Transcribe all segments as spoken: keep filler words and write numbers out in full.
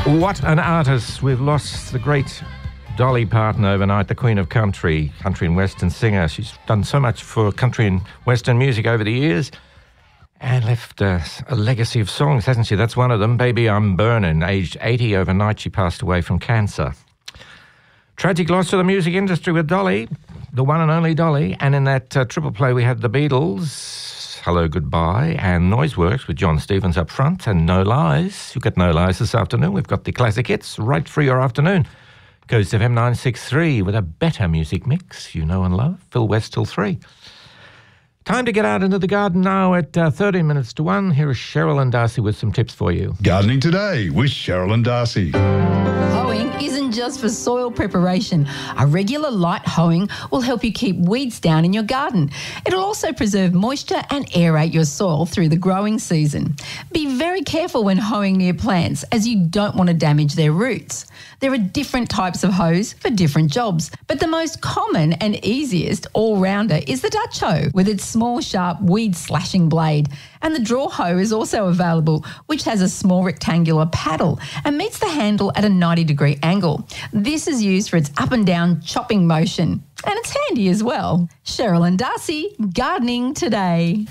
What an artist. We've lost the great Dolly Parton overnight, the Queen of Country, country and western singer. She's done so much for country and western music over the years and left uh, a legacy of songs, hasn't she? That's one of them, Baby I'm Burnin'. Aged eighty overnight, she passed away from cancer. Tragic loss to the music industry with Dolly, the one and only Dolly. And in that uh, triple play, we had the Beatles, Hello, Goodbye, and Noiseworks with John Stevens up front, and No Lies. You've got No Lies this afternoon. We've got the classic hits right for your afternoon. Coast F M nine sixty-three with a better music mix you know and love. Phil West till three. Time to get out into the garden now at uh, thirteen minutes to one. Here is Cheryl and Darcy with some tips for you. Gardening Today with Cheryl and Darcy. Hoeing isn't just for soil preparation. A regular light hoeing will help you keep weeds down in your garden. It'll also preserve moisture and aerate your soil through the growing season. Be very careful when hoeing near plants, as you don't want to damage their roots. There are different types of hoes for different jobs, but the most common and easiest all-rounder is the Dutch hoe with its small, sharp, weed-slashing blade. And the draw hoe is also available, which has a small rectangular paddle and meets the handle at a ninety degree angle. This is used for its up and down chopping motion. And it's handy as well. Cheryl and Darcy, Gardening Today.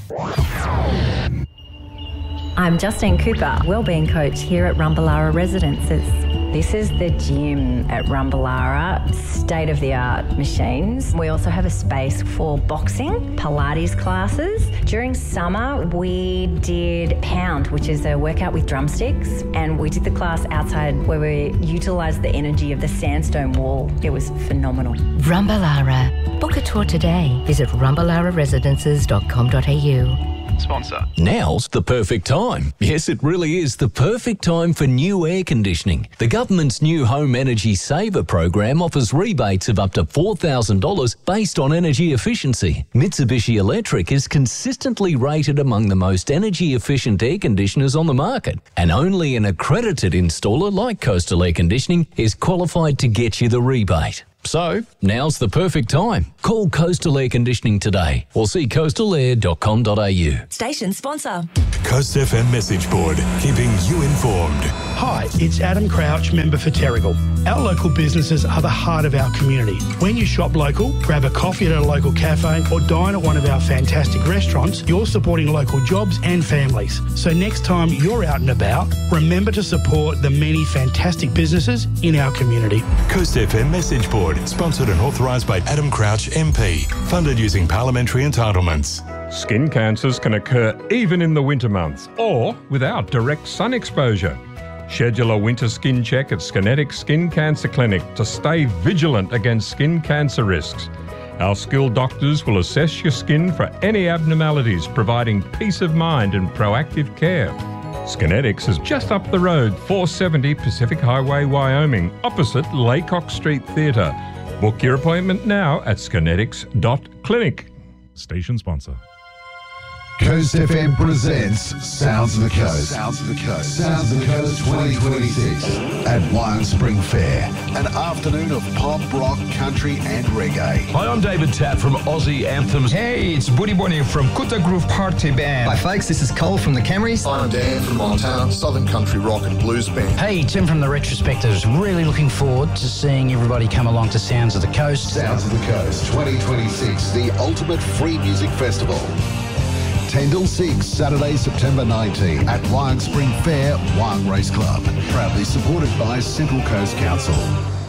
I'm Justine Cooper, Wellbeing Coach here at Rumballara Residences. This is the gym at Rumballara, state-of-the-art machines. We also have a space for boxing, Pilates classes. During summer, we did Pound, which is a workout with drumsticks, and we did the class outside where we utilised the energy of the sandstone wall. It was phenomenal. Rumballara. Book a tour today. Visit rumballara residences dot com dot a u. Sponsor. Now's the perfect time. Yes, it really is the perfect time for new air conditioning. The government's new Home Energy Saver program offers rebates of up to four thousand dollars based on energy efficiency. Mitsubishi Electric is consistently rated among the most energy efficient air conditioners on the market, and only an accredited installer like Coastal Air Conditioning is qualified to get you the rebate. So, now's the perfect time. Call Coastal Air Conditioning today or see coastal air dot com dot a u. Station sponsor. Coast F M message board, keeping you informed. Hi, it's Adam Crouch, member for Terrigal. Our local businesses are the heart of our community. When you shop local, grab a coffee at a local cafe or dine at one of our fantastic restaurants, you're supporting local jobs and families. So next time you're out and about, remember to support the many fantastic businesses in our community. Coast F M message board, sponsored and authorised by Adam Crouch M P, funded using parliamentary entitlements. Skin cancers can occur even in the winter months or without direct sun exposure. Schedule a winter skin check at Skinetics Skin Cancer Clinic to stay vigilant against skin cancer risks. Our skilled doctors will assess your skin for any abnormalities, providing peace of mind and proactive care. Skinetics is just up the road, four seventy Pacific Highway, Wyoming, opposite Laycock Street Theatre. Book your appointment now at skinetics dot clinic. Station sponsor. Coast F M presents Sounds of the Coast. Sounds of the Coast. Sounds of the Coast twenty twenty-six at Wyong Spring Fair. An afternoon of pop, rock, country and reggae. Hi, I'm David Tapp from Aussie Anthems. Hey, it's Buddy Bonnie from Kuta Groove Party Band. Hi folks, this is Cole from the Camrys. I'm Dan from Montana, Southern Country Rock and Blues Band. Hey, Tim from the Retrospectives. Really looking forward to seeing everybody come along to Sounds of the Coast. Sounds of the Coast twenty twenty-six, the ultimate free music festival. ten till six, Saturday, September nineteenth at Wyong Spring Fair, Wyong Race Club. Proudly supported by Central Coast Council.